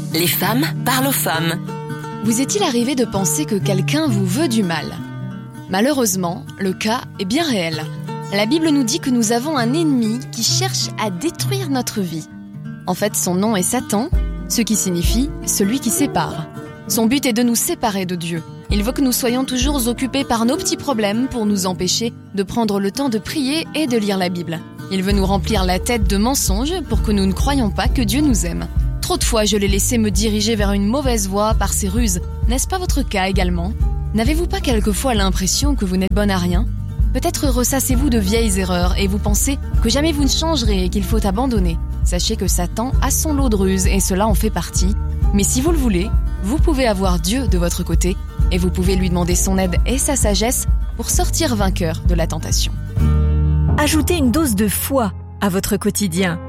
Les femmes parlent aux femmes. Vous est-il arrivé de penser que quelqu'un vous veut du mal ? Malheureusement, le cas est bien réel. La Bible nous dit que nous avons un ennemi qui cherche à détruire notre vie. En fait, son nom est Satan, ce qui signifie « celui qui sépare ». Son but est de nous séparer de Dieu. Il veut que nous soyons toujours occupés par nos petits problèmes pour nous empêcher de prendre le temps de prier et de lire la Bible. Il veut nous remplir la tête de mensonges pour que nous ne croyions pas que Dieu nous aime. Trop de fois, je l'ai laissé me diriger vers une mauvaise voie par ses ruses. N'est-ce pas votre cas également ? N'avez-vous pas quelquefois l'impression que vous n'êtes bonne à rien ? Peut-être ressassez-vous de vieilles erreurs et vous pensez que jamais vous ne changerez et qu'il faut abandonner. Sachez que Satan a son lot de ruses et cela en fait partie. Mais si vous le voulez, vous pouvez avoir Dieu de votre côté et vous pouvez lui demander son aide et sa sagesse pour sortir vainqueur de la tentation. Ajoutez une dose de foi à votre quotidien.